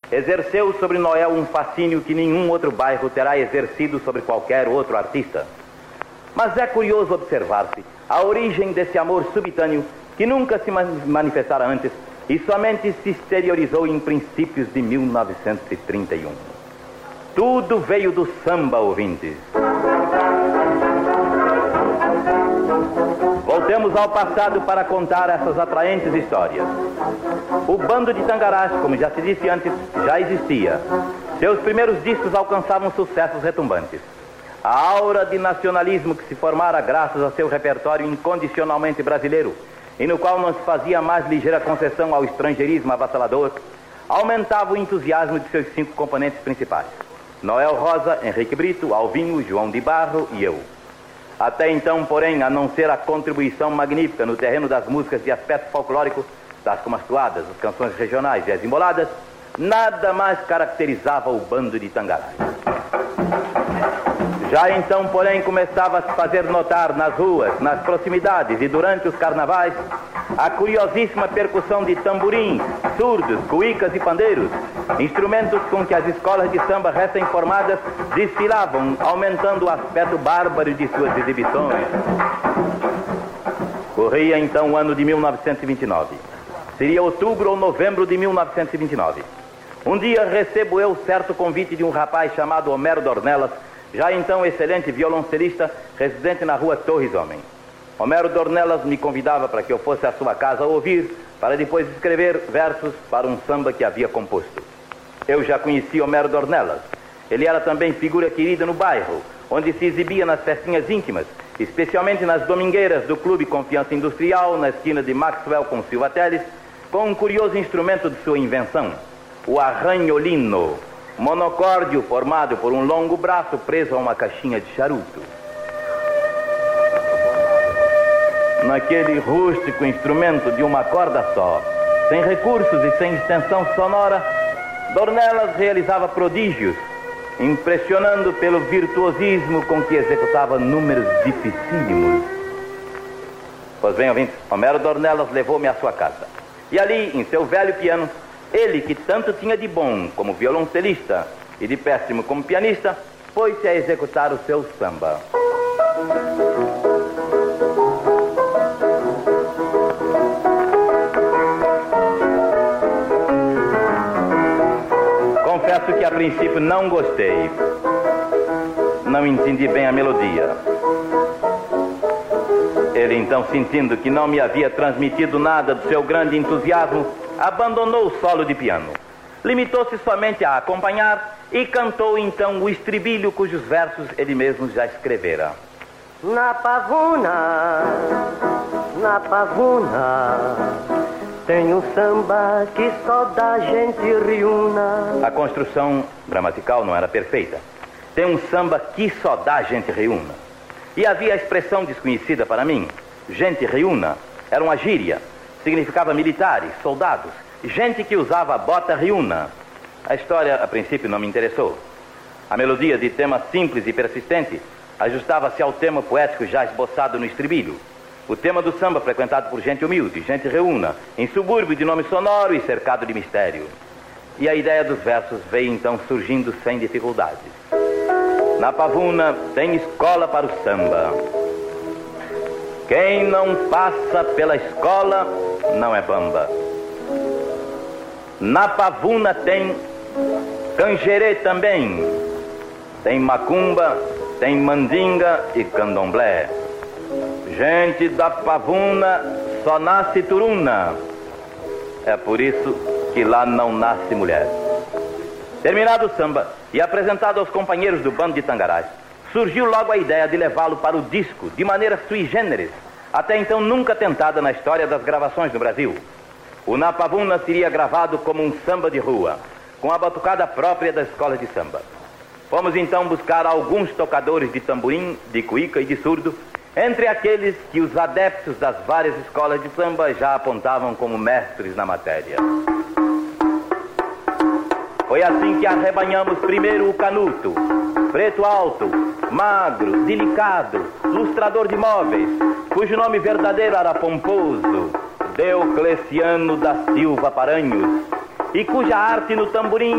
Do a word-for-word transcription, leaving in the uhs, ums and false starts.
exerceu sobre Noel um fascínio que nenhum outro bairro terá exercido sobre qualquer outro artista. Mas é curioso observar-se a origem desse amor subitâneo que nunca se manifestara antes e somente se exteriorizou em princípios de mil novecentos e trinta e um. Tudo veio do samba, ouvintes. Voltemos ao passado para contar essas atraentes histórias. O bando de Tangarás, como já se disse antes, já existia. Seus primeiros discos alcançavam sucessos retumbantes. A aura de nacionalismo que se formara graças a seu repertório incondicionalmente brasileiro, e no qual não se fazia mais ligeira concessão ao estrangeirismo avassalador, aumentava o entusiasmo de seus cinco componentes principais: Noel Rosa, Henrique Brito, Alvinho, João de Barro e eu. Até então, porém, a não ser a contribuição magnífica no terreno das músicas de aspecto folclórico, tais como as toadas, as canções regionais e as emboladas, nada mais caracterizava o bando de Tangarás. Já então, porém, começava a se fazer notar nas ruas, nas proximidades e durante os carnavais a curiosíssima percussão de tamborins, surdos, cuícas e pandeiros, instrumentos com que as escolas de samba recém-formadas desfilavam, aumentando o aspecto bárbaro de suas exibições. Corria então o ano de mil novecentos e vinte e nove. Seria outubro ou novembro de mil novecentos e vinte e nove. Um dia recebo eu certo convite de um rapaz chamado Homero Dornelas, já então excelente violoncelista, residente na rua Torres Homem. Homero Dornelas me convidava para que eu fosse à sua casa ouvir, para depois escrever versos para um samba que havia composto. Eu já conhecia Homero Dornelas. Ele era também figura querida no bairro, onde se exibia nas festinhas íntimas, especialmente nas domingueiras do Clube Confiança Industrial, na esquina de Maxwell com Silva Teles, com um curioso instrumento de sua invenção, o arranholino, monocórdio formado por um longo braço preso a uma caixinha de charuto. Naquele rústico instrumento de uma corda só, sem recursos e sem extensão sonora, Dornelas realizava prodígios, impressionando pelo virtuosismo com que executava números dificílimos. Pois bem, ouvintes, Homero Dornelas levou-me à sua casa. E ali, em seu velho piano, ele, que tanto tinha de bom como violoncelista e de péssimo como pianista, pôs-se a executar o seu samba. Confesso que a princípio não gostei. Não entendi bem a melodia. Ele então, sentindo que não me havia transmitido nada do seu grande entusiasmo, abandonou o solo de piano. Limitou-se somente a acompanhar e cantou então o estribilho cujos versos ele mesmo já escrevera. Na pavuna, na pavuna, tem um samba que só dá gente riuna. A construção gramatical não era perfeita. Tem um samba que só dá gente riuna. E havia a expressão desconhecida para mim, gente riuna, era uma gíria. Significava militares, soldados, gente que usava a bota riuna. A história, a princípio, não me interessou. A melodia, de tema simples e persistente, ajustava-se ao tema poético já esboçado no estribilho. O tema do samba frequentado por gente humilde, gente riuna, em subúrbio de nome sonoro e cercado de mistério. E a ideia dos versos veio então surgindo sem dificuldades. Na pavuna tem escola para o samba. Quem não passa pela escola não é bamba. Na pavuna tem canjerê também. Tem macumba, tem mandinga e candomblé. Gente da pavuna só nasce turuna. É por isso que lá não nasce mulher. Terminado o samba e apresentado aos companheiros do bando de Tangarás, surgiu logo a ideia de levá-lo para o disco, de maneira sui generis, até então nunca tentada na história das gravações no Brasil. O Na Pavuna seria gravado como um samba de rua, com a batucada própria da escola de samba. Fomos então buscar alguns tocadores de tamborim, de cuíca e de surdo, entre aqueles que os adeptos das várias escolas de samba já apontavam como mestres na matéria. Foi assim que arrebanhamos primeiro o Canuto, preto alto, magro, delicado, lustrador de móveis, cujo nome verdadeiro era pomposo, Deocleciano da Silva Paranhos, e cuja arte no tamborim